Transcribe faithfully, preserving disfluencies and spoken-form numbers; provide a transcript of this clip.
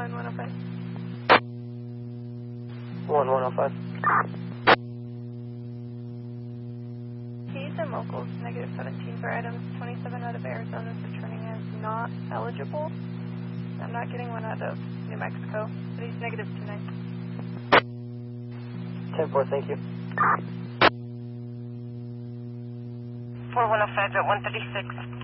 one one oh five. one one oh five. Keys and locals, negative seventeen for items twenty-seven out of Arizona, is returning as not eligible. I'm not getting one out of New Mexico, but he's negative tonight. ten four, thank you. four one oh five at one thirty-six.